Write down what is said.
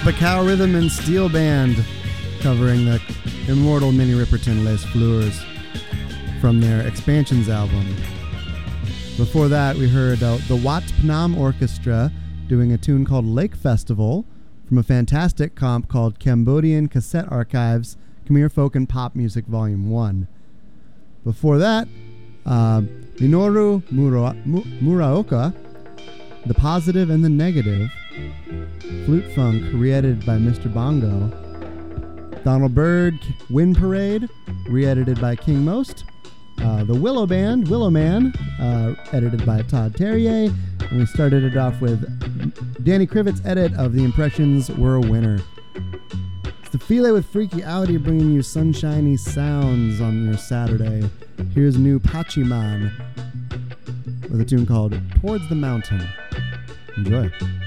Tropical Rhythm and Steel Band covering the immortal Minnie Riperton Les Fleurs from their Expansions album. Before that, we heard the Wat Phnom Orchestra doing a tune called Lake Festival from a fantastic comp called Cambodian Cassette Archives, Khmer Folk and Pop Music Volume 1. Before that, Minoru Muraoka, The Positive and the Negative, Flute Funk, re-edited by Mr. Bongo, Donald Byrd, Wind Parade, re-edited by King Most, the Willow Band, Willow Man, edited by Todd Terrier, and we started it off with Danny Krivitz's edit of The Impressions Were a Winner. It's the File with Freaky Audi bringing you sunshiny sounds on your Saturday. Here's new Pachiman with a tune called Towards the Mountain. Enjoy.